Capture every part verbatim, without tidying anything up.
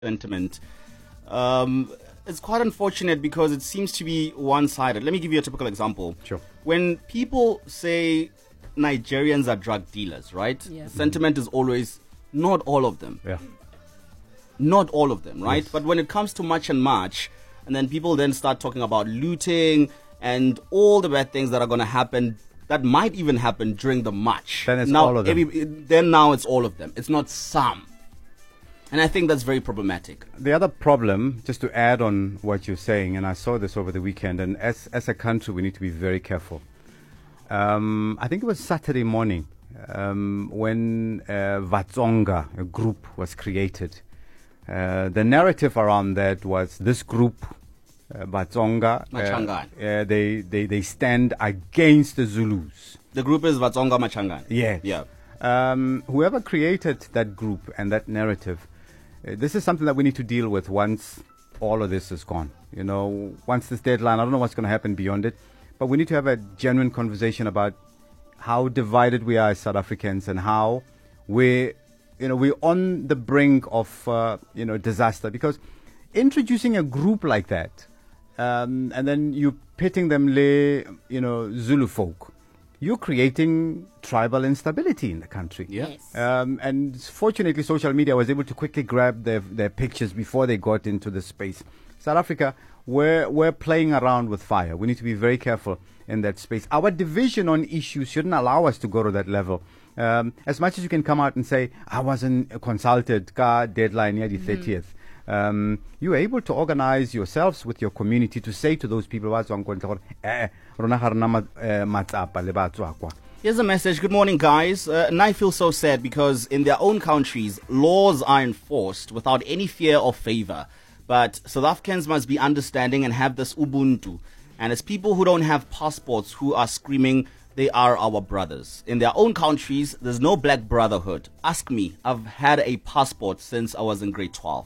sentiment. Um, it's quite unfortunate because it seems to be one-sided. Let me give you a typical example. Sure. When people say Nigerians are drug dealers, right? Yeah. The sentiment is always not all of them. Yeah. Not all of them, right? Yes. But when it comes to much and much, and then people then start talking about looting and all the bad things that are going to happen, that might even happen during the march. Then it's now, all of them. every- then now it's all of them. It's not some. And I think that's very problematic. The other problem, just to add on what you're saying, and I saw this over the weekend, and as, as a country, we need to be very careful. Um, I think it was Saturday morning um, when uh, Vatsonga, a group, was created. Uh, the narrative around that was this group, uh, Vatsonga, Machangan. uh, uh, they, they, they stand against the Zulus. The group is Vatsonga Machangan. Yes. Yeah. Um, whoever created that group and that narrative, uh, this is something that we need to deal with once all of this is gone. You know, once this deadline, I don't know what's going to happen beyond it, but we need to have a genuine conversation about how divided we are as South Africans and how we, you know, we're on the brink of, uh, you know, disaster. Because introducing a group like that, um, and then you pitting them, le, you know, Zulu folk, you're creating tribal instability in the country. Yeah. Yes. Um, and fortunately, social media was able to quickly grab their, their pictures before they got into the space. South Africa, we're, we're playing around with fire. We need to be very careful in that space. Our division on issues shouldn't allow us to go to that level. Um, as much as you can come out and say, I wasn't consulted, ka deadline near the thirtieth. Um, you're able to organize yourselves with your community to say to those people, eh, rona ha rena ma- eh, matsapa le ba tswa kwa. Here's a message. Good morning, guys. Uh, and I feel so sad because in their own countries, laws are enforced without any fear or favor. But South Africans must be understanding and have this Ubuntu. And it's people who don't have passports who are screaming they are our brothers. In their own countries, there's no black brotherhood. Ask me. I've had a passport since I was in grade twelve.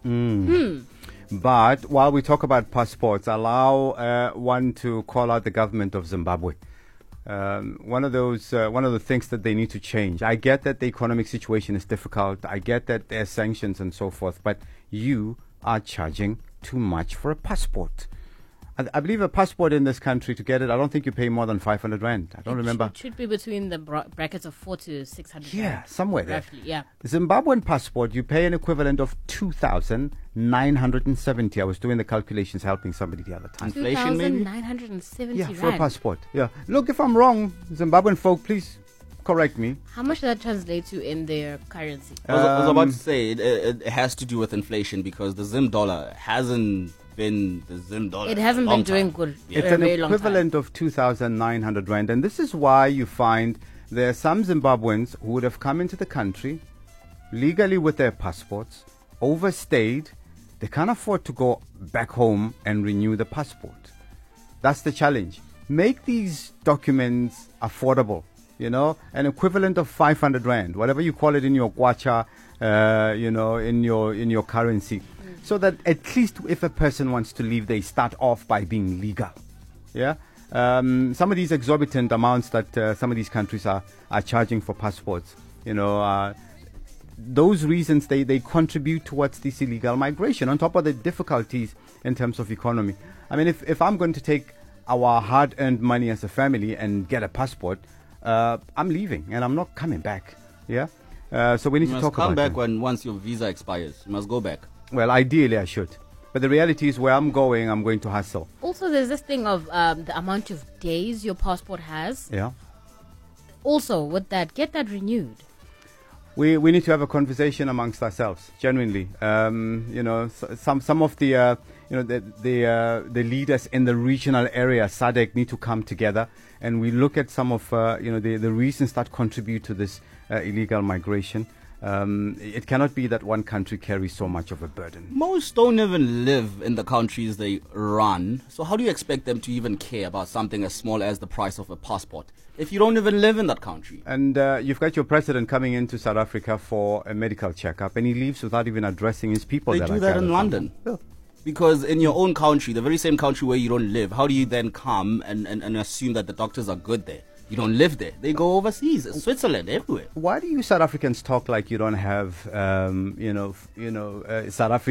But while we talk about passports, allow uh, one to call out the government of Zimbabwe. Um, one of those, uh, one of the things that they need to change. I get that the economic situation is difficult. I get that there are sanctions and so forth. But you are charging too much for a passport. I, I believe a passport in this country, to get it, I don't think you pay more than five hundred rand. I don't It remember. Should, it should be between the bra- brackets of four to six hundred. Yeah, somewhere there. Roughly, yeah. Zimbabwean passport, you pay an equivalent of two thousand nine hundred seventy. I was doing the calculations, helping somebody the other time. Inflation, maybe? nine hundred seventy Yeah, rand. for a passport. Yeah. Look, if I'm wrong, Zimbabwean folk, please correct me. How much does that translate to in their currency? I was, I was about Um, to say it, it, it has to do with inflation because the Zim dollar hasn't been the Zim dollar. It in a hasn't long been doing time. good. Yeah. It's for a an very long time. equivalent of two thousand nine hundred rand. And this is why you find there are some Zimbabweans who would have come into the country legally with their passports, overstayed. They can't afford to go back home and renew the passport. That's the challenge. Make these documents affordable. You know, an equivalent of five hundred rand, whatever you call it in your kwacha, uh, you know, in your in your currency, so that at least if a person wants to leave, they start off by being legal. Yeah. Um, some of these exorbitant amounts that uh, some of these countries are, are charging for passports, you know, uh, those reasons they, they contribute towards this illegal migration on top of the difficulties in terms of economy. I mean, if, if I'm going to take our hard-earned money as a family and get a passport, uh, I'm leaving and I'm not coming back. Yeah. Uh, so we need You to must talk come about back that. when once your visa expires. You must go back. Well, ideally I should. But the reality is where I'm going, I'm going to hustle. Also, there's this thing of um, the amount of days your passport has. Yeah. Also, with that, get that renewed. We we need to have a conversation amongst ourselves, genuinely. Um, you know, s- some some of the uh, you know the the uh, the leaders in the regional area, S A D C, need to come together, and we look at some of uh, you know the the reasons that contribute to this uh, illegal migration. Um, it cannot be that one country carries so much of a burden. Most don't even live in the countries they run. So how do you expect them to even care about something as small as the price of a passport if you don't even live in that country? And uh, you've got your president coming into South Africa for a medical checkup, and he leaves without even addressing his people. They that do are that gathered in from London. him. Yeah. Because in your own country, the very same country where you don't live, how do you then come and, and, and assume that the doctors are good there? You don't live there. They go overseas, Switzerland, everywhere. Why do you South Africans talk like you don't have, um, you know, f- you know, uh, South African